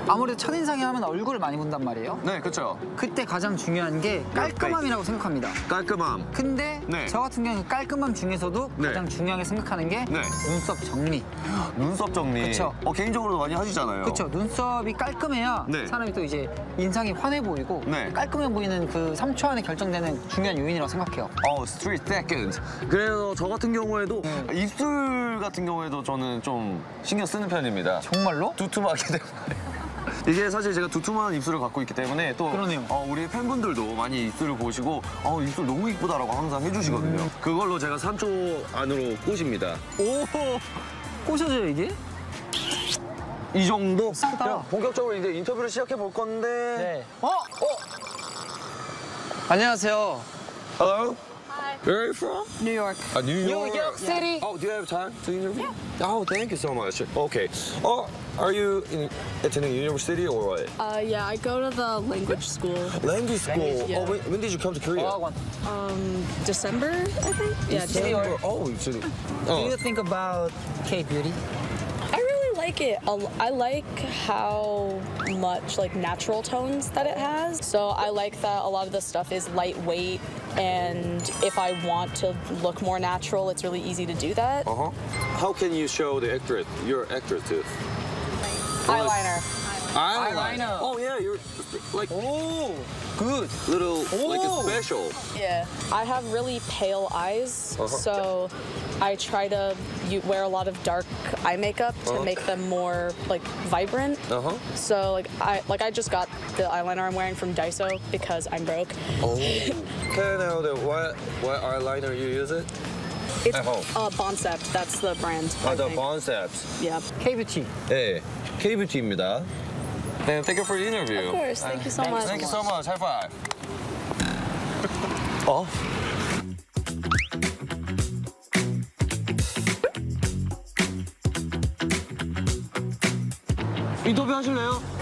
아무래도 첫인상이 하면 얼굴을 많이 본단 말이에요. 네, 그렇죠. 그때 가장 중요한 게 깔끔함이라고 생각합니다. 깔끔함. 근데 네. 저 같은 경우는 깔끔함 중에서도 네. 가장 중요하게 생각하는 게 네. 눈썹 정리. 눈썹 정리. 그쵸. 개인적으로도 많이 하시잖아요. 그렇죠. 눈썹이 깔끔해야 네. 사람이 또 이제 인상이 환해 보이고 네. 깔끔해 보이는 그 3초 안에 결정되는 중요한 요인이라고 생각해요. 3 seconds. 그래서 저 같은 경우에도 입술 같은 경우에도 저는 좀 신경 쓰는 편입니다. 정말로? 두툼하기 때문에. 이게 사실 제가 두툼한 입술을 갖고 있기 때문에 또 그러네요. 우리 팬분들도 많이 입술을 보시고 입술 너무 이쁘다라고 항상 해주시거든요. 그걸로 제가 3초 안으로 꼬십니다. 오, 꼬셔져요 이게? 이 정도? 크다. 그럼 본격적으로 이제 인터뷰를 시작해 볼 건데. 네. 안녕하세요. Hello? Hi. Where are you from? New York. New York. New York City. Oh, do you have time to interview? Oh, thank you so much. Okay. Are you attending university or what? Yeah, I go to the language school. Language school. yeah. When did you come to Korea? 어학원. December, I think. Yeah, December. Oh, it's Do you think about K-beauty? I really like it. I like how much like natural tones that it has. So I like that a lot of the stuff is lightweight, and if I want to look more natural, it's really easy to do that. How can you show the actress, your actress too? Eyeliner. Eyeliner. Oh yeah, you're like 오, good. little like a Oh. special. Yeah. I have really pale eyes, so I try to wear a lot of dark eye makeup to make them more like vibrant. So I just got the eyeliner I'm wearing from Daiso because I'm broke. Oh. Can I know what eyeliner you use it? It's At home. Boncept. That's the brand. I The think. concept. Yeah. K-beauty. 네, K-beauty입니다. 네, thank you for the interview. Of course. Thank you so much. Thank you so much. High five. 인터뷰 하실래요?